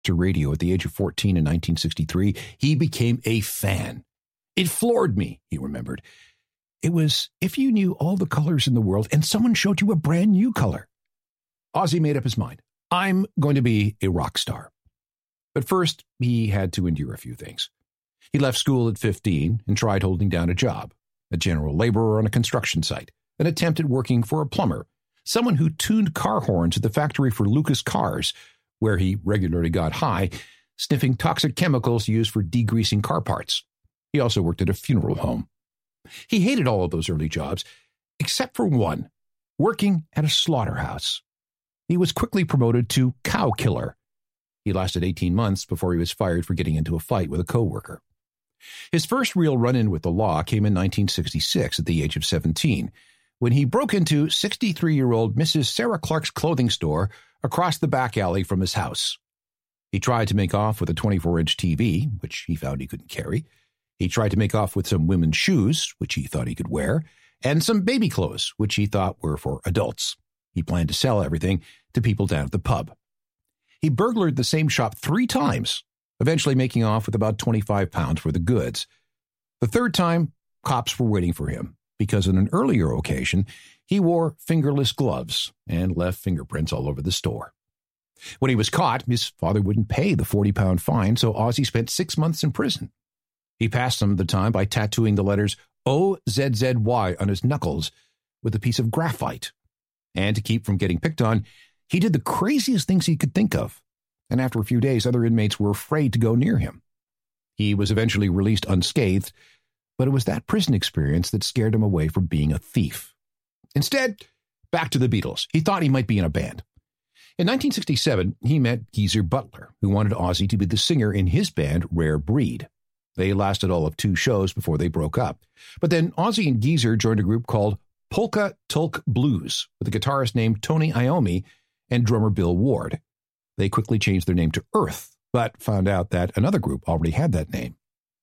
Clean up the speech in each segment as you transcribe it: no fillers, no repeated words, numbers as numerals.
to radio at the age of 14 in 1963, he became a fan. It floored me, he remembered. It was if you knew all the colors in the world and someone showed you a brand new color. Ozzy made up his mind. I'm going to be a rock star. But first, he had to endure a few things. He left school at 15 and tried holding down a job, a general laborer on a construction site, an attempt at working for a plumber, someone who tuned car horns at the factory for Lucas Cars, where he regularly got high, sniffing toxic chemicals used for degreasing car parts. He also worked at a funeral home. He hated all of those early jobs, except for one, working at a slaughterhouse. He was quickly promoted to cow killer. He lasted 18 months before he was fired for getting into a fight with a coworker. His first real run-in with the law came in 1966 at the age of 17, when he broke into 63-year-old Mrs. Sarah Clark's clothing store across the back alley from his house. He tried to make off with a 24-inch TV, which he found he couldn't carry. He tried to make off with some women's shoes, which he thought he could wear, and some baby clothes, which he thought were for adults. He planned to sell everything to people down at the pub. He burglared the same shop 3 times, eventually making off with about 25 pounds worth of goods. The third time, cops were waiting for him, because on an earlier occasion, he wore fingerless gloves and left fingerprints all over the store. When he was caught, his father wouldn't pay the 40-pound fine, so Ozzy spent 6 months in prison. He passed some of the time by tattooing the letters OZZY on his knuckles with a piece of graphite. And to keep from getting picked on, he did the craziest things he could think of. And after a few days, other inmates were afraid to go near him. He was eventually released unscathed, but it was that prison experience that scared him away from being a thief. Instead, back to the Beatles. He thought he might be in a band. In 1967, he met Geezer Butler, who wanted Ozzy to be the singer in his band, Rare Breed. They lasted all of 2 shows before they broke up. But then Ozzy and Geezer joined a group called Polka Tulk Blues, with a guitarist named Tony Iommi and drummer Bill Ward. They quickly changed their name to Earth, but found out that another group already had that name.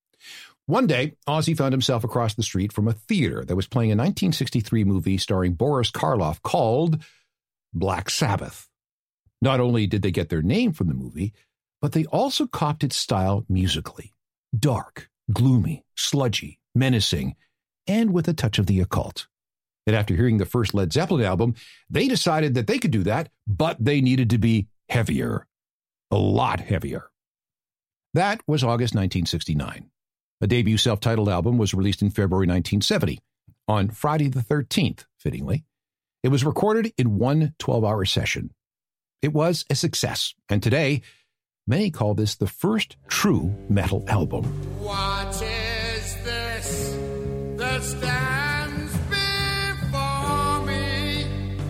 One day, Ozzy found himself across the street from a theater that was playing a 1963 movie starring Boris Karloff called Black Sabbath. Not only did they get their name from the movie, but they also copied its style musically. Dark, gloomy, sludgy, menacing, and with a touch of the occult. And after hearing the first Led Zeppelin album, they decided that they could do that, but they needed to be heavier. A lot heavier. That was August 1969. A debut self-titled album was released in February 1970, on Friday the 13th, fittingly. It was recorded in one 12-hour session. It was a success, and today, many call this the first true metal album. What is this that stands before me?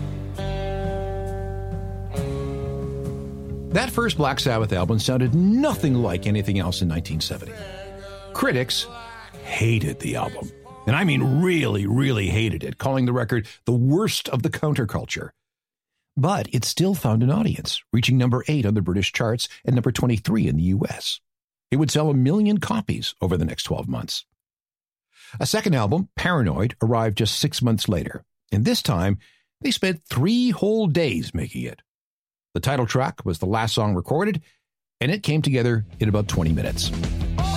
That first Black Sabbath album sounded nothing like anything else in 1970. Critics hated the album. And I mean really, really hated it, calling the record the worst of the counterculture. But it still found an audience, reaching number 8 on the British charts and number 23 in the U.S. It would sell 1 million copies over the next 12 months. A second album, Paranoid, arrived just 6 months later, and this time they spent 3 whole days making it. The title track was the last song recorded, and it came together in about 20 minutes.